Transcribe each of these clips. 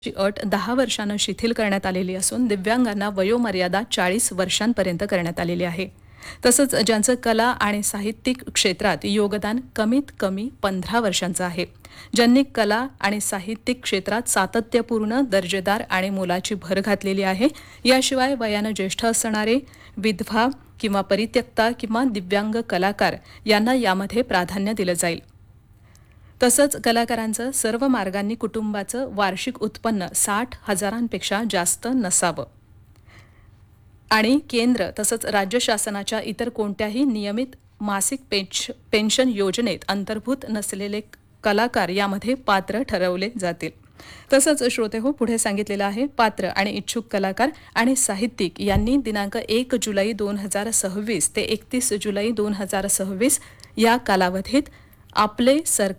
ची अट 10 वर्षांना शिथिल करण्यात आलेली असून दिव्यांगांना वयोमर्यादा 40 वर्षांपर्यंत करण्यात आलेली आहे. तसंच ज्यांचं कला आणि साहित्यिक क्षेत्रात योगदान कमीत कमी 15 वर्षांचं आहे, ज्यांनी कला आणि साहित्यिक क्षेत्रात सातत्यपूर्ण, दर्जेदार आणि मोलाची भर घातलेली आहे, याशिवाय वयानं ज्येष्ठ असणारे, विधवा किंवा परित्यक्ता किंवा दिव्यांग कलाकार यांना यामध्ये प्राधान्य दिलं जाईल. तसंच कलाकारांचं सर्व मार्गांनी कुटुंबाचं वार्षिक उत्पन्न 60,000पेक्षा जास्त नसावं आणि केंद्र तसंच राज्य शासनाच्या इतर कोणत्याही नियमित मासिक पेन्शन योजनेत अंतर्भूत नसलेले कलाकार यामध्ये पात्र ठरवले जातील. तसंच श्रोतेहो, पुढे सांगितलेलं आहे, पात्र आणि इच्छुक कलाकार आणि साहित्यिक यांनी दिनांक 1 जुलै 2026 ते 31 जुलै 2026 या कालावधीत आपले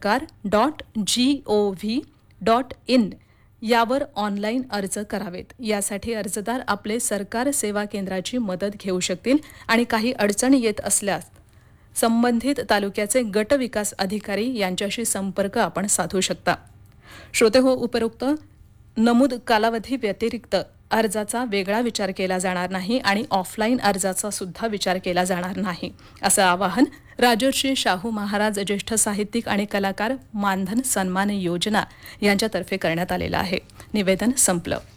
सरकार.gov.in यावर ऑनलाईन अर्ज करावेत. यासाठी अर्जदार आपले सरकार सेवा केंद्राची मदत घेऊ शकतील आणि काही अडचणी येत असल्यास संबंधित तालुक्याचे गट विकास अधिकारी यांच्याशी संपर्क आपण साधू शकता. श्रोतेहो, उपरोक्त नमूद कालावधी व्यतिरिक्त अर्जाचा वेगळा विचार केला जाणार नाही आणि ऑफलाईन अर्जाचा सुद्धा विचार केला जाणार नाही, असं आवाहन राजर्षी शाहू महाराज ज्येष्ठ साहित्यिक आणि कलाकार मानधन सन्मान योजना यांच्यातर्फे करण्यात आलेलं आहे. निवेदन संपलं.